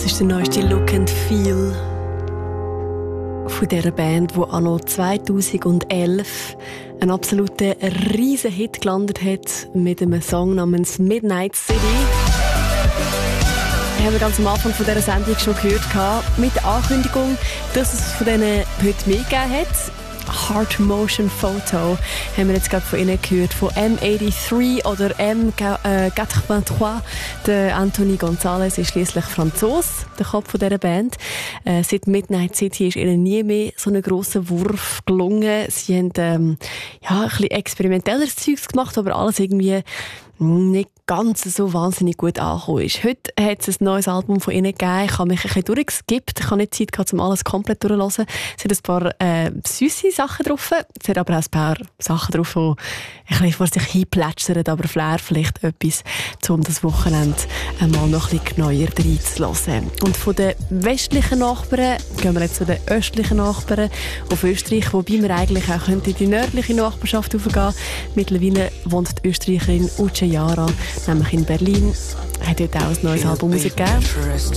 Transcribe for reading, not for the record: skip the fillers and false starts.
ist der neueste Look and Feel von dieser Band, die anno 2011 einen absoluten riesen Hit gelandet hat mit einem Song namens Midnight City. Haben wir ganz am Anfang von dieser Sendung schon gehört, mit der Ankündigung, dass es von denen heute mehr gegeben hat. Heart Motion Photo haben wir jetzt gerade von ihnen gehört, von M83 oder M83. Der Anthony González ist schliesslich Franzose, der Kopf von dieser Band. Seit Midnight City ist ihnen nie mehr so ein grosser Wurf gelungen. Sie haben ein bisschen experimentelleres Zeugs gemacht, aber alles irgendwie nicht ganz so wahnsinnig gut angekommen ist. Heute hat es ein neues Album von ihnen gegeben. Ich habe mich ein bisschen durchgeskippt. Ich habe nicht Zeit gehabt, um alles komplett durchzuhören. Es hat ein paar süsse Sachen drauf. Es hat aber auch ein paar Sachen drauf, die ein bisschen vor sich hinplätschern, aber Flair vielleicht etwas, um das Wochenende einmal noch ein bisschen genauer reinzuhören. Und von den westlichen Nachbarn gehen wir jetzt zu den östlichen Nachbarn auf Österreich, wobei wir eigentlich auch in die nördliche Nachbarschaft raufgehen. Mittlerweile wohnt die Österreicherin Uche Yara, nämlich in Berlin. Hat dort auch ein neues Album rausgegeben.